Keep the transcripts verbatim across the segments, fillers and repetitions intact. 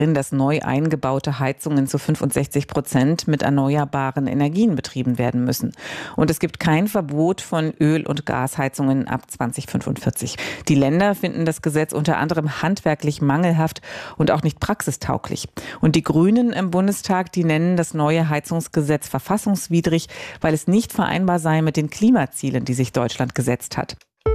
dass neu eingebaute Heizungen zu fünfundsechzig Prozent mit erneuerbaren Energien betrieben werden müssen. Und es gibt kein Verbot von Öl- und Gasheizungen ab zwanzig fünfundvierzig. Die Länder finden das Gesetz unter anderem handwerklich mangelhaft und auch nicht praxistauglich. Und die Grünen im Bundestag, die nennen das neue Heizungsgesetz verfassungswidrig, weil es nicht vereinbar sei mit den Klimazielen, die sich Deutschland gesetzt hat.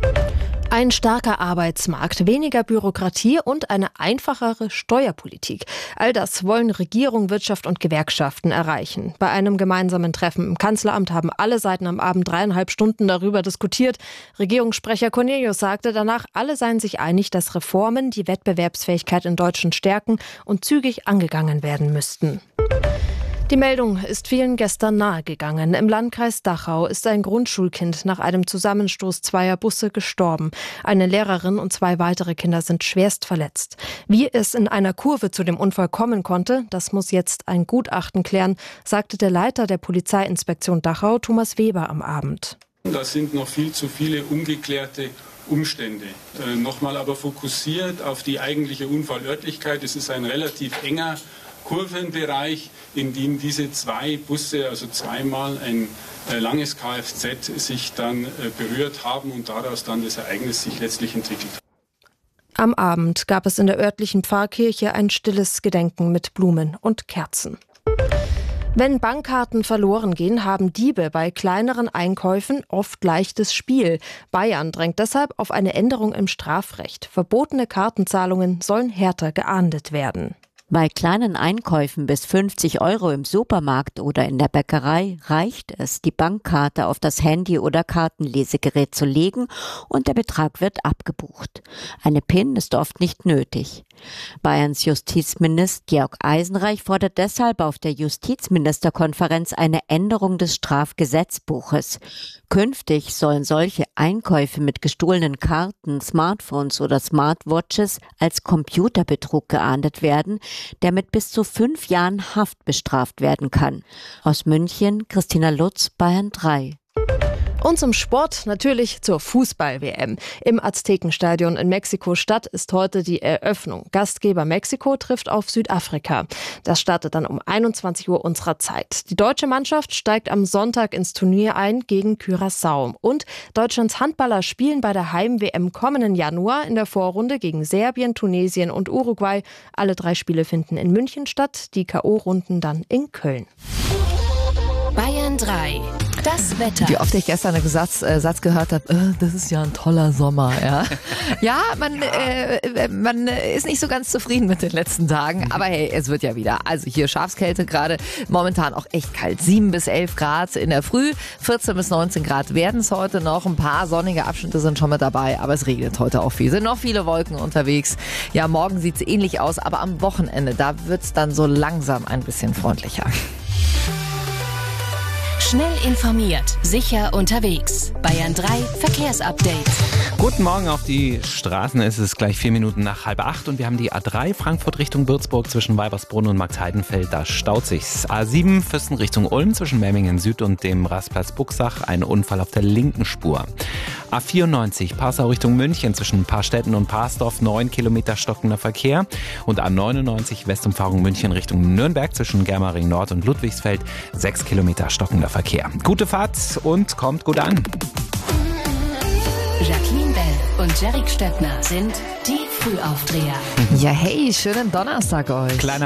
Ein starker Arbeitsmarkt, weniger Bürokratie und eine einfachere Steuerpolitik. All das wollen Regierung, Wirtschaft und Gewerkschaften erreichen. Bei einem gemeinsamen Treffen im Kanzleramt haben alle Seiten am Abend dreieinhalb Stunden darüber diskutiert. Regierungssprecher Cornelius sagte danach, alle seien sich einig, dass Reformen die Wettbewerbsfähigkeit in Deutschland stärken und zügig angegangen werden müssten. Die Meldung ist vielen gestern nahegegangen. Im Landkreis Dachau ist ein Grundschulkind nach einem Zusammenstoß zweier Busse gestorben. Eine Lehrerin und zwei weitere Kinder sind schwerst verletzt. Wie es in einer Kurve zu dem Unfall kommen konnte, das muss jetzt ein Gutachten klären, sagte der Leiter der Polizeiinspektion Dachau, Thomas Weber, am Abend. Das sind noch viel zu viele ungeklärte Umstände. Äh, nochmal aber fokussiert auf die eigentliche Unfallörtlichkeit. Es ist ein relativ enger Kurvenbereich, in dem diese zwei Busse, also zweimal ein äh, langes Kfz, sich dann äh, berührt haben und daraus dann das Ereignis sich letztlich entwickelt hat. Am Abend gab es in der örtlichen Pfarrkirche ein stilles Gedenken mit Blumen und Kerzen. Wenn Bankkarten verloren gehen, haben Diebe bei kleineren Einkäufen oft leichtes Spiel. Bayern drängt deshalb auf eine Änderung im Strafrecht. Verbotene Kartenzahlungen sollen härter geahndet werden. Bei kleinen Einkäufen bis fünfzig Euro im Supermarkt oder in der Bäckerei reicht es, die Bankkarte auf das Handy oder Kartenlesegerät zu legen und der Betrag wird abgebucht. Eine PIN ist oft nicht nötig. Bayerns Justizminister Georg Eisenreich fordert deshalb auf der Justizministerkonferenz eine Änderung des Strafgesetzbuches. Künftig sollen solche Einkäufe mit gestohlenen Karten, Smartphones oder Smartwatches als Computerbetrug geahndet werden, der mit bis zu fünf Jahren Haft bestraft werden kann. Aus München, Christina Lutz, Bayern drei. Und zum Sport natürlich zur Fußball-W M. Im Aztekenstadion in Mexiko-Stadt ist heute die Eröffnung. Gastgeber Mexiko trifft auf Südafrika. Das startet dann um einundzwanzig Uhr unserer Zeit. Die deutsche Mannschaft steigt am Sonntag ins Turnier ein gegen Curaçao. Und Deutschlands Handballer spielen bei der Heim-W M kommenden Januar in der Vorrunde gegen Serbien, Tunesien und Uruguay. Alle drei Spiele finden in München statt, die K O-Runden dann in Köln. Bayern drei. Das Wetter. Wie oft ich gestern einen Satz, äh, Satz gehört habe, äh, das ist ja ein toller Sommer. Ja, ja man, äh, man ist nicht so ganz zufrieden mit den letzten Tagen, aber hey, es wird ja wieder. Also hier Schafskälte gerade, momentan auch echt kalt. sieben bis elf Grad in der Früh, vierzehn bis neunzehn Grad werden es heute noch. Ein paar sonnige Abschnitte sind schon mit dabei, aber es regnet heute auch viel. Sind noch viele Wolken unterwegs. Ja, morgen sieht es ähnlich aus, aber am Wochenende, da wird es dann so langsam ein bisschen freundlicher. Schnell informiert, sicher unterwegs. Bayern drei Verkehrsupdate. Guten Morgen auf die Straßen. Es ist gleich vier Minuten nach halb acht und wir haben die A drei Frankfurt Richtung Würzburg zwischen Weibersbrunn und Marktheidenfeld. Da staut sich's. A sieben Füssen Richtung Ulm zwischen Memmingen Süd und dem Rastplatz Buxach. Ein Unfall auf der linken Spur. A vierundneunzig Passau Richtung München zwischen Paarstetten und Parsdorf. neun Kilometer stockender Verkehr. Und A neunundneunzig Westumfahrung München Richtung Nürnberg zwischen Germering Nord und Ludwigsfeld. sechs Kilometer stockender Verkehr. Gute Fahrt und kommt gut an. Jacqueline Bell und Jerick Stettner sind die Frühaufdreher. Ja, hey, schönen Donnerstag euch. Kleiner